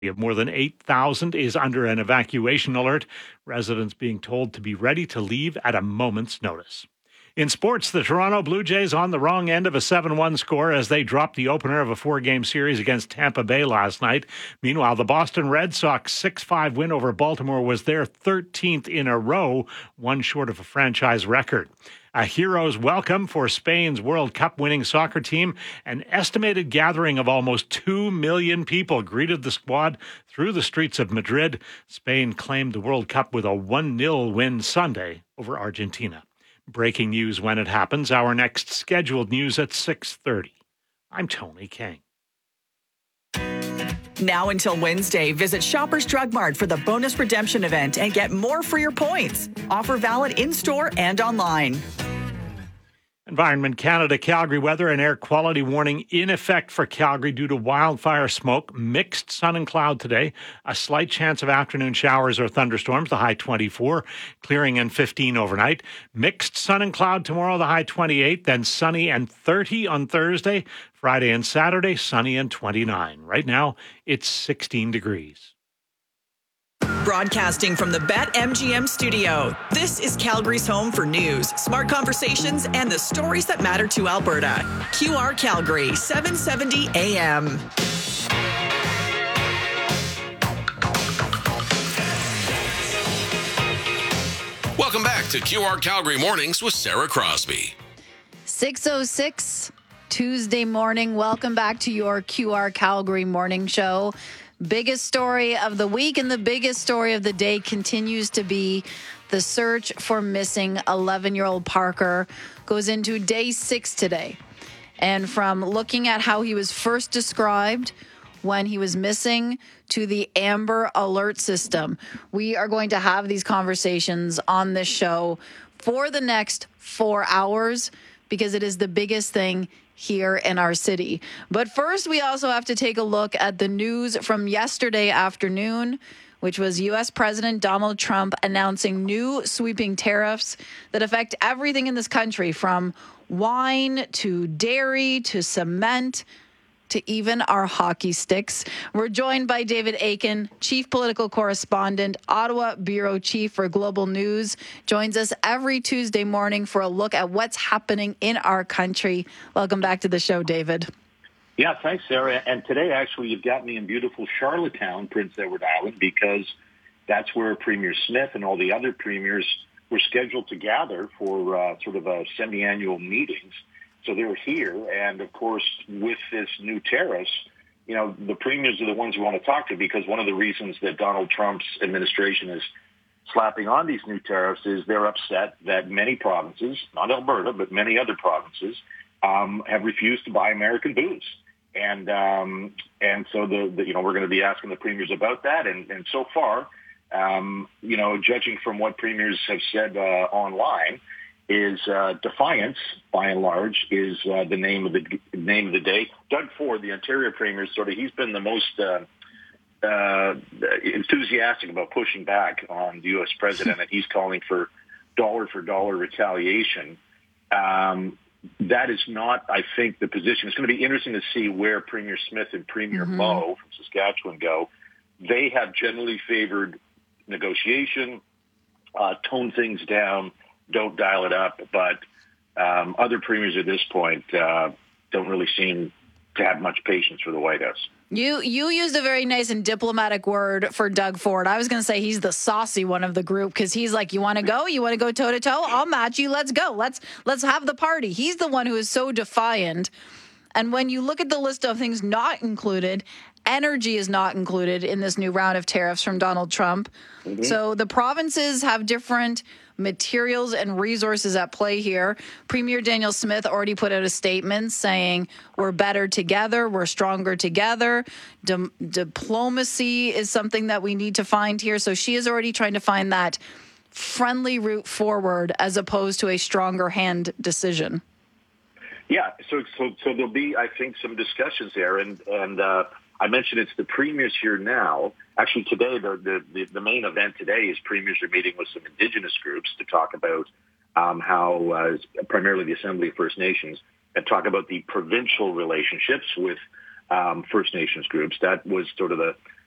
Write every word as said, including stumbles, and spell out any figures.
of more than eight thousand is under an evacuation alert, residents being told to be ready to leave at a moment's notice. In sports, the Toronto Blue Jays on the wrong end of a seven one score as they dropped the opener of a four-game series against Tampa Bay last night. Meanwhile, the Boston Red Sox six five win over Baltimore was their thirteenth in a row, one short of a franchise record. A hero's welcome for Spain's World Cup winning soccer team. An estimated gathering of almost two million people greeted the squad through the streets of Madrid. Spain claimed the World Cup with a one nil win Sunday over Argentina. Breaking news when it happens. Our next scheduled news at six thirty. I'm Tony King. Now until Wednesday, visit Shoppers Drug Mart for the bonus redemption event and get more for your points. Offer valid in-store and online. Environment Canada Calgary weather and air quality warning in effect for Calgary due to wildfire smoke. Mixed sun and cloud today. A slight chance of afternoon showers or thunderstorms, the high twenty-four. Clearing and fifteen overnight. Mixed sun and cloud tomorrow, the high twenty-eight. Then sunny and thirty on Thursday. Friday and Saturday, sunny and twenty-nine. Right now, it's sixteen degrees. Broadcasting from the BetMGM studio, this is Calgary's home for news, smart conversations, and the stories that matter to Alberta. Q R Calgary, seven seventy A M. Welcome back to Q R Calgary Mornings with Sarah Crosby. six oh six Tuesday morning. Welcome back to your Q R Calgary morning show. Biggest story of the week and the biggest story of the day continues to be the search for missing eleven-year-old Parker. Goes into day six today. And from looking at how he was first described when he was missing to the Amber Alert system, we are going to have these conversations on this show for the next four hours because it is the biggest thing here in our city. But first, we also have to take a look at the news from yesterday afternoon, which was U S President Donald Trump announcing new sweeping tariffs that affect everything in this country, from wine to dairy to cement to even our hockey sticks. We're joined by David Akin, Chief Political Correspondent, Ottawa Bureau Chief for Global News. Joins us every Tuesday morning for a look at what's happening in our country. Welcome back to the show, David. Yeah, thanks, Sarah. And today, actually, you've got me in beautiful Charlottetown, Prince Edward Island, because that's where Premier Smith and all the other premiers were scheduled to gather for uh, sort of a semi-annual meetings. So they're here, and of course, with this new tariffs, you know, the premiers are the ones we want to talk to, because one of the reasons that Donald Trump's administration is slapping on these new tariffs is they're upset that many provinces, not Alberta, but many other provinces, um, have refused to buy American booze. And um, and so, the, the you know, we're going to be asking the premiers about that. And, and so far, um, you know, judging from what premiers have said uh, online, is uh, defiance, by and large, is uh, the name of the name of the day. Doug Ford, the Ontario Premier, sort of, he's been the most uh, uh, enthusiastic about pushing back on the U S president, and he's calling for dollar-for-dollar retaliation. Um, that is not, I think, the position. It's going to be interesting to see where Premier Smith and Premier mm-hmm. Moe from Saskatchewan go. They have generally favored negotiation, uh, tone things down, don't dial it up, but um, other premiers at this point uh, don't really seem to have much patience for the White House. You you used a very nice and diplomatic word for Doug Ford. I was going to say he's the saucy one of the group, because he's like, you want to go? You want to go toe-to-toe? I'll match you. Let's go. Let's let's have the party. He's the one who is so defiant. And when you look at the list of things not included, energy is not included in this new round of tariffs from Donald Trump. Mm-hmm. So the provinces have different materials and resources at play here. Premier Danielle Smith already put out a statement saying we're better together, we're stronger together. Di- diplomacy is something that we need to find here. So she is already trying to find that friendly route forward as opposed to a stronger hand decision. Yeah, so so so there'll be, I think, some discussions there, and and uh, I mentioned it's the premiers here now. Actually, today the, the the main event today is premiers are meeting with some Indigenous groups to talk about um, how uh, primarily the Assembly of First Nations, and talk about the provincial relationships with um, First Nations groups. That was sort of the